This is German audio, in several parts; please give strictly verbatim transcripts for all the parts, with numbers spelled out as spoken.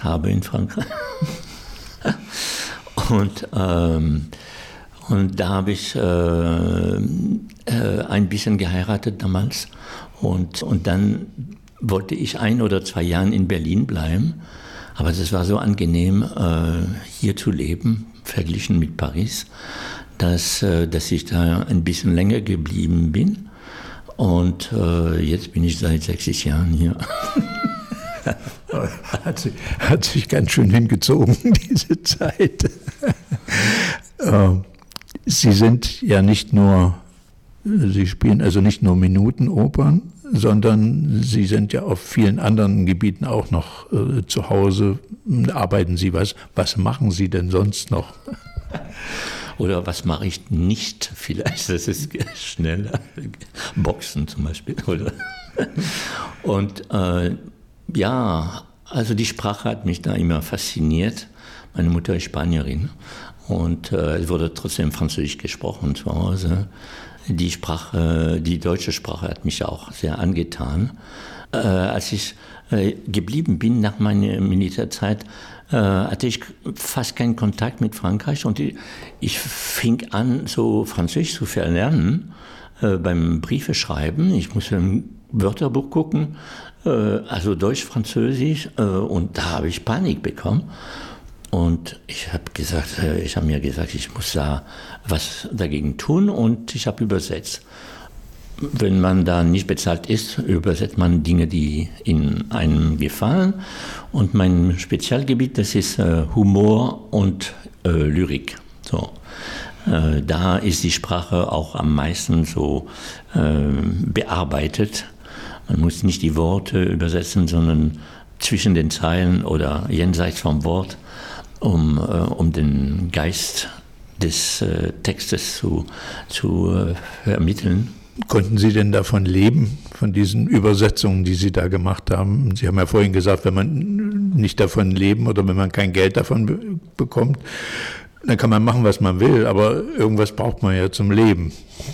gemacht habe in Frankreich. und, ähm, und da habe ich äh, äh, ein bisschen geheiratet damals. Und, und dann wollte ich ein oder zwei Jahre in Berlin bleiben. Aber es war so angenehm, äh, hier zu leben, verglichen mit Paris, dass, äh, dass ich da ein bisschen länger geblieben bin. Und äh, jetzt bin ich seit sechzig Jahren hier. Hat sich, hat sich ganz schön hingezogen, diese Zeit. Sie sind ja nicht nur, Sie spielen also nicht nur Minutenopern, sondern Sie sind ja auf vielen anderen Gebieten auch noch äh, zu Hause. Arbeiten Sie was? Was machen Sie denn sonst noch? Oder was mache ich nicht? Vielleicht, das ist schneller. Boxen zum Beispiel. Oder? Und äh, ja, also die Sprache hat mich da immer fasziniert. Meine Mutter ist Spanierin und äh, es wurde trotzdem Französisch gesprochen zu Hause. Die Sprache, die deutsche Sprache hat mich auch sehr angetan. Äh, als ich äh, geblieben bin nach meiner Militärzeit, äh, hatte ich fast keinen Kontakt mit Frankreich und ich, ich fing an, so Französisch zu verlernen äh, beim Briefe schreiben. Ich musste im Wörterbuch gucken, äh, also Deutsch, Französisch, äh, und da habe ich Panik bekommen. Und ich habe gesagt, ich habe mir gesagt, ich muss da was dagegen tun und ich habe übersetzt. Wenn man da nicht bezahlt ist, übersetzt man Dinge, die in einem gefallen. Und mein Spezialgebiet, das ist äh, Humor und äh, Lyrik. So. Äh, da ist die Sprache auch am meisten so äh, bearbeitet. Man muss nicht die Worte übersetzen, sondern zwischen den Zeilen oder jenseits vom Wort. Um, äh, um den Geist des äh, Textes zu, zu äh, vermitteln. Konnten Sie denn davon leben, von diesen Übersetzungen, die Sie da gemacht haben? Sie haben ja vorhin gesagt, wenn man nicht davon leben oder wenn man kein Geld davon be- bekommt, dann kann man machen, was man will, aber irgendwas braucht man ja zum Leben.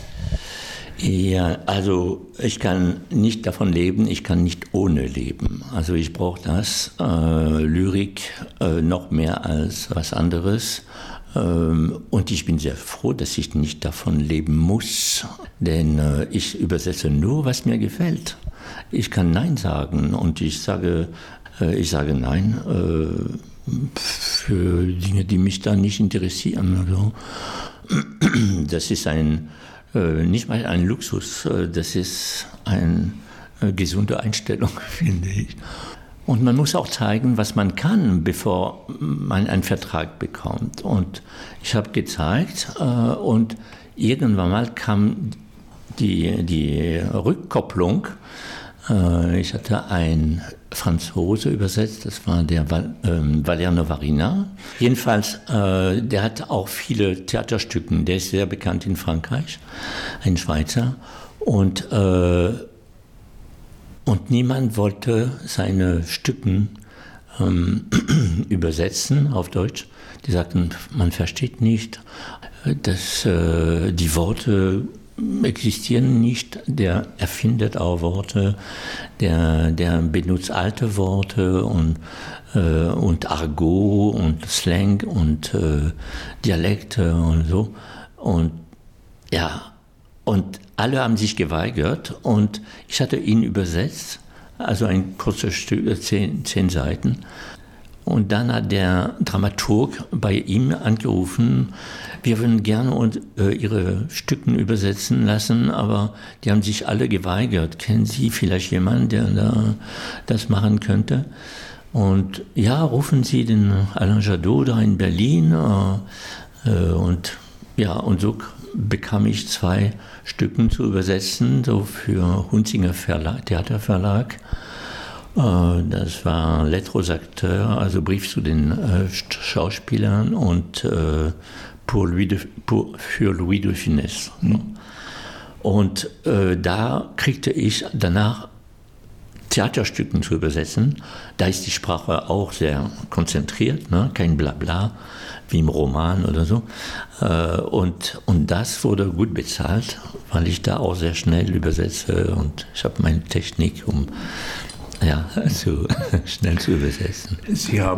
Ja, also ich kann nicht davon leben, ich kann nicht ohne leben. Also ich brauche das, äh, Lyrik äh, noch mehr als was anderes. Ähm, und ich bin sehr froh, dass ich nicht davon leben muss, denn äh, ich übersetze nur, was mir gefällt. Ich kann Nein sagen und ich sage, äh, ich sage Nein äh, für Dinge, die mich da nicht interessieren. Also, das ist ein Äh, nicht mal ein Luxus, äh, das ist eine äh, gesunde Einstellung, finde ich. Und man muss auch zeigen, was man kann, bevor man einen Vertrag bekommt. Und ich habe gezeigt äh, und irgendwann mal kam die, die Rückkopplung. Äh, ich hatte einen Franzose übersetzt, das war der Val, äh, Valère Novarina. Jedenfalls, äh, der hat auch viele Theaterstücke, der ist sehr bekannt in Frankreich, ein Schweizer. Und, äh, und niemand wollte seine Stücke ähm, übersetzen auf Deutsch. Die sagten, man versteht nicht, dass äh, die Worte existieren nicht, der erfindet auch Worte, der, der benutzt alte Worte und, äh, und Argot und Slang und äh, Dialekte und so. Und ja, und alle haben sich geweigert und ich hatte ihn übersetzt, also ein kurzes Stück, zehn, zehn Seiten. Und dann hat der Dramaturg bei ihm angerufen, wir würden gerne und, äh, Ihre Stücke übersetzen lassen, aber die haben sich alle geweigert. Kennen Sie vielleicht jemanden, der da das machen könnte? Und ja, rufen Sie den Alain Jadot da in Berlin. Äh, äh, und ja, und so bekam ich zwei Stücke zu übersetzen, so für Hunzinger Verlag, Theaterverlag. Das war Lettre aux Acteurs, also Brief zu den äh, Schauspielern und äh, pour Louis de, pour, für Louis de Funès. Mhm. Und äh, da kriegte ich danach Theaterstücken zu übersetzen. Da ist die Sprache auch sehr konzentriert, ne? Kein Blabla wie im Roman oder so. Äh, und, und das wurde gut bezahlt, weil ich da auch sehr schnell übersetze und ich habe meine Technik, um ja, also schnell zu übersetzen. Sie haben